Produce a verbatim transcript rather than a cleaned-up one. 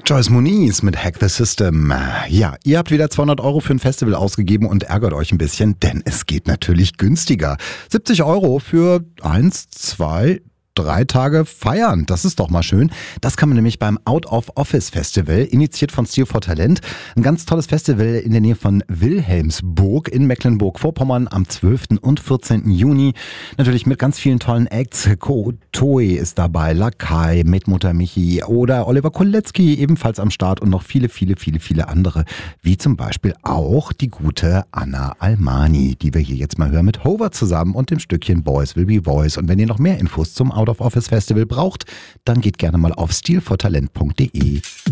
Joyce Muniz mit Hack the System. Ja, ihr habt wieder zweihundert Euro für ein Festival ausgegeben und ärgert euch ein bisschen, denn es geht natürlich günstiger. siebzig Euro für eins, zwei, drei Tage feiern. Das ist doch mal schön. Das kann man nämlich beim Out of Office Festival, initiiert von Steel for Talent. Ein ganz tolles Festival in der Nähe von Wilhelmsburg in Mecklenburg-Vorpommern am zwölften und vierzehnten Juni. Natürlich mit ganz vielen tollen Acts. Toe ist dabei, Lakai, Mitmutter Michi oder Oliver Kolecki ebenfalls am Start und noch viele, viele, viele, viele andere. Wie zum Beispiel auch die gute Anna Almani, die wir hier jetzt mal hören mit Hover zusammen und dem Stückchen Boys Will Be Boys. Und wenn ihr noch mehr Infos zum Out of Office Festival braucht, dann geht gerne mal auf steel for talent punkt de.